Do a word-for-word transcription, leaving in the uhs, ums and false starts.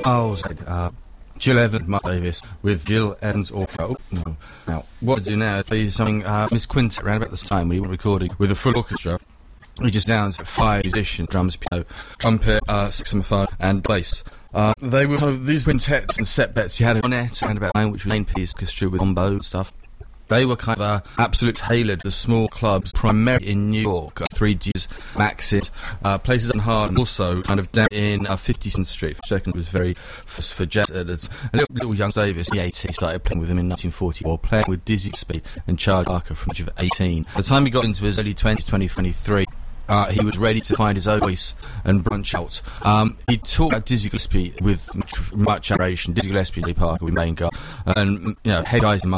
Oh, uh, Jill Evans, Mark Davis, with Jill Evans Orchestra. Oh, no. Now, what I do now is play something, uh, Miss Quintet, around about this time when he was recording with a full orchestra. He just downs five musicians, drums, piano, trumpet, uh, saxophone, and bass. Uh, they were kind of these quintets and septets. You had a cornet around about nine, which was main piece orchestra with combo and stuff. They were kind of uh, absolute tailored to small clubs, primarily in New York, uh, three Gs, Maxit, uh, places on Harlem, also kind of down in uh, fifty-second Street. Second was very for, for jazz editors. And little, little young Davis, in the eighties, started playing with them in nineteen forty-four, playing with Dizzy Gillespie and Charlie Parker from the age of eighteen. By the time he got into his early twenties, twenty twenty-three, Uh, he was ready to find his own voice and branch out. Um, he talked about Dizzy Gillespie with much, much admiration. Dizzy Gillespie, Charlie Parker, we main guy, and you know, head guys in